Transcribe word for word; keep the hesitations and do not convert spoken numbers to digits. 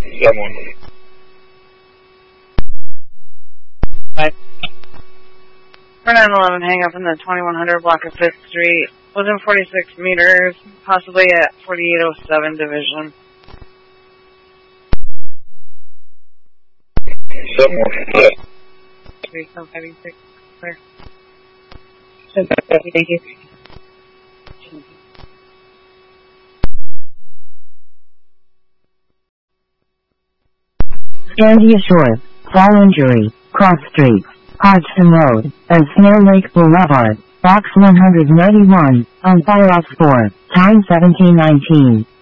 Someone. Bye. For nine eleven, hang up in the twenty-one hundred block of fifth Street, within forty-six meters, possibly at forty-eight oh seven Division. Someone. three seven five eight six, clear. Thank you. Scandia Shores, Fall Injury, Cross Street, Hodgson Road, and Snare Lake Boulevard, Box one ninety-one, on Fireoff four, time seventeen nineteen.